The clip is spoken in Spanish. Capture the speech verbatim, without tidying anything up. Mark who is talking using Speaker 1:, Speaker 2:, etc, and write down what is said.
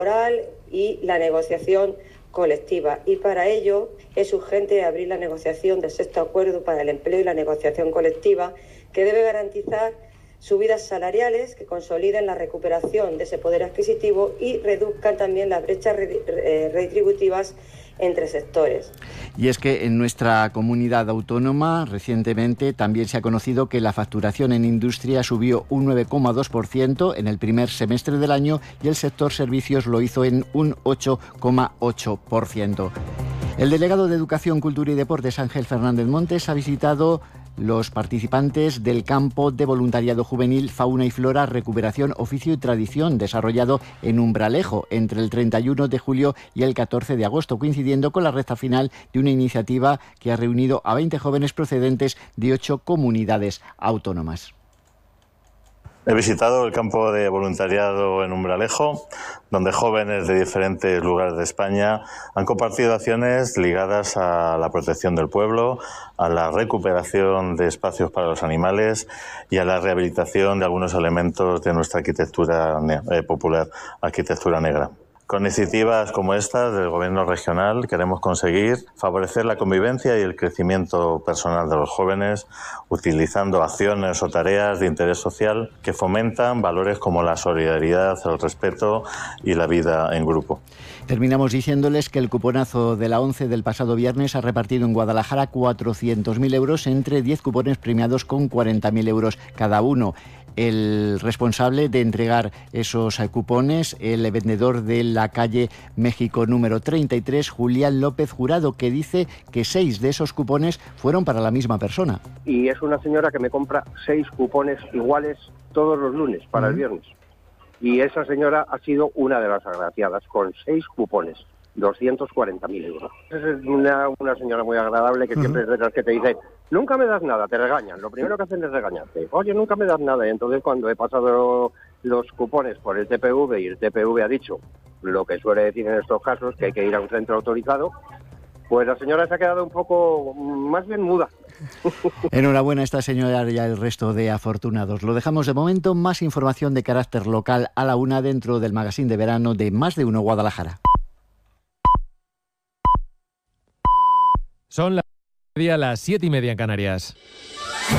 Speaker 1: laboral y la negociación colectiva. Y para ello es urgente abrir la negociación del sexto acuerdo para el empleo y la negociación colectiva, que debe garantizar subidas salariales que consoliden la recuperación de ese poder adquisitivo y reduzcan también las brechas retributivas entre sectores.
Speaker 2: Y es que en nuestra comunidad autónoma recientemente también se ha conocido que la facturación en industria subió un nueve coma dos por ciento en el primer semestre del año y el sector servicios lo hizo en un ocho coma ocho por ciento. El delegado de Educación, Cultura y Deportes, Ángel Fernández Montes, ha visitado los participantes del campo de voluntariado juvenil Fauna y Flora, Recuperación, Oficio y Tradición, desarrollado en Umbralejo entre el treinta y uno de julio y el catorce de agosto, coincidiendo con la recta final de una iniciativa que ha reunido a veinte jóvenes procedentes de ocho comunidades autónomas.
Speaker 3: He visitado el campo de voluntariado en Umbralejo, donde jóvenes de diferentes lugares de España han compartido acciones ligadas a la protección del pueblo, a la recuperación de espacios para los animales y a la rehabilitación de algunos elementos de nuestra arquitectura eh, popular, arquitectura negra. Con iniciativas como estas del Gobierno regional queremos conseguir favorecer la convivencia y el crecimiento personal de los jóvenes, utilizando acciones o tareas de interés social que fomentan valores como la solidaridad, el respeto y la vida en grupo.
Speaker 2: Terminamos diciéndoles que el cuponazo de la ONCE del pasado viernes ha repartido en Guadalajara cuatrocientos mil euros entre diez cupones premiados con cuarenta mil euros cada uno. El responsable de entregar esos cupones, el vendedor de la calle México número treinta y tres, Julián López Jurado, que dice que seis de esos cupones fueron para la misma persona.
Speaker 4: Y es una señora que me compra seis cupones iguales todos los lunes para uh-huh. el viernes. Y esa señora ha sido una de las agraciadas con seis cupones. doscientos cuarenta mil euros. Es una, una señora muy agradable que uh-huh. siempre es de las que te dice, nunca me das nada, te regañan. Lo primero que hacen es regañarte. Oye, nunca me das nada. Y entonces cuando he pasado los cupones por el T P V y el T P V ha dicho lo que suele decir en estos casos, que hay que ir a un centro autorizado, pues la señora se ha quedado un poco, más bien muda.
Speaker 2: Enhorabuena a esta señora y al resto de afortunados. Lo dejamos de momento. Más información de carácter local a la una dentro del magazine de verano de Más de Uno Guadalajara.
Speaker 5: Son las, las siete y media en Canarias.